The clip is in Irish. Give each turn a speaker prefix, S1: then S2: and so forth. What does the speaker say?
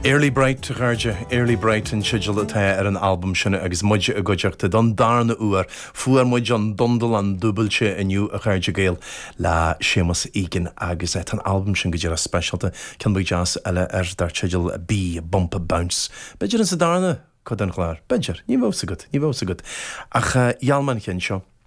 S1: Early Bright Garja, Early Bright and Schedule an album sinna agus muide a goideachta don darna uair fuair muid an dondal an dúbalse aniu a Garja Gael le Seamus Egan agus an album sin go a specialta can buid jazz eile dar Schedule B Bump Bounce. Beidir an sa darna cod an chláir. Beidir, ní bhósa good. Ach Jalman chin seo.